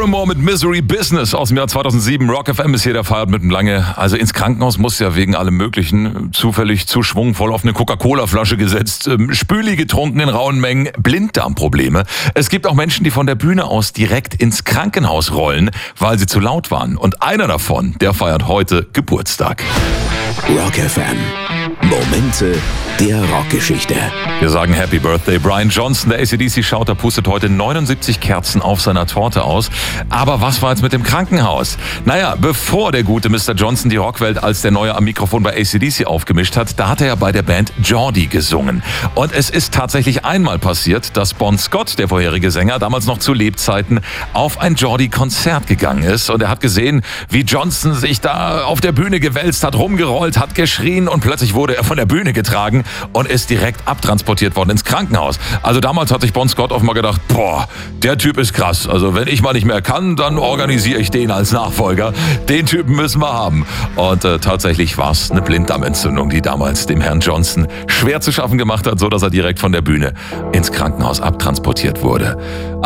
Paramore mit Misery Business aus dem Jahr 2007. Rock FM ist hier der Feierabend mit dem Lange. Also ins Krankenhaus muss ja wegen allem Möglichen. Zufällig zu schwungvoll auf eine Coca-Cola-Flasche gesetzt, Spüli getrunken in rauen Mengen, Blinddarmprobleme. Es gibt auch Menschen, die von der Bühne aus direkt ins Krankenhaus rollen, weil sie zu laut waren. Und einer davon, der feiert heute Geburtstag. Rock FM. Momente der Rockgeschichte. Wir sagen Happy Birthday. Brian Johnson, der AC/DC-Schauter, pustet heute 79 Kerzen auf seiner Torte aus. Aber was war jetzt mit dem Krankenhaus? Naja, bevor der gute Mr. Johnson die Rockwelt als der Neue am Mikrofon bei AC/DC aufgemischt hat, da hat er ja bei der Band Geordie gesungen. Und es ist tatsächlich einmal passiert, dass Bon Scott, der vorherige Sänger, damals noch zu Lebzeiten auf ein Geordie-Konzert gegangen ist. Und er hat gesehen, wie Johnson sich da auf der Bühne gewälzt hat, rumgerollt, hat geschrien und plötzlich wurde er von der Bühne getragen und ist direkt abtransportiert worden ins Krankenhaus. Also damals hat sich Bon Scott offenbar gedacht, boah, der Typ ist krass. Also wenn ich mal nicht mehr kann, dann organisiere ich den als Nachfolger. Den Typen müssen wir haben. Und tatsächlich war es eine Blinddarmentzündung, die damals dem Herrn Johnson schwer zu schaffen gemacht hat, so dass er direkt von der Bühne ins Krankenhaus abtransportiert wurde.